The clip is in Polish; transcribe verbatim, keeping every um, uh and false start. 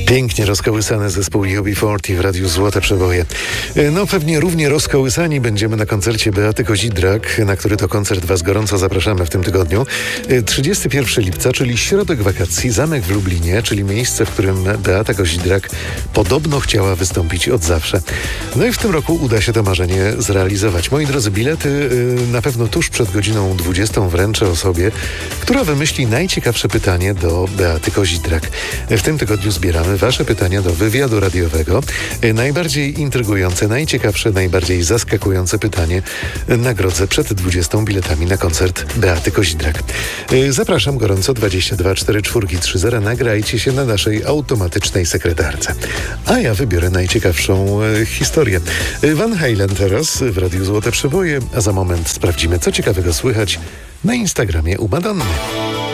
Pięknie rozkołysany zespół U B czterdzieści w Radiu Złote Przeboje. No pewnie równie rozkołysani będziemy na koncercie Beaty Kozidrak, na który to koncert Was gorąco zapraszamy w tym tygodniu. trzydziestego pierwszego lipca, czyli środek wakacji, zamek w Lublinie, czyli miejsce, w którym Beata Kozidrak podobno chciała wystąpić od zawsze. No i w tym roku uda się to marzenie zrealizować. Moi drodzy, bilety na pewno tuż przed godziną dwudziestą wręczę osobie, która wymyśli najciekawsze pytanie do Beaty Kozidrak. W tym tygodniu zbieramy Wasze pytania do wywiadu radiowego. Najbardziej intrygujące, najciekawsze, najbardziej zaskakujące pytanie nagrodzę przed dwudziestą biletami na koncert Beaty Kozidrak. Zapraszam gorąco dwadzieścia dwa czterdzieści cztery trzydzieści. Nagrajcie się na naszej automatycznej sekretarce. A ja wybiorę najciekawszą e, historię. Van Halen teraz w Radiu Złote Przeboje, a za moment sprawdzimy, co ciekawego słychać na Instagramie u Madonny.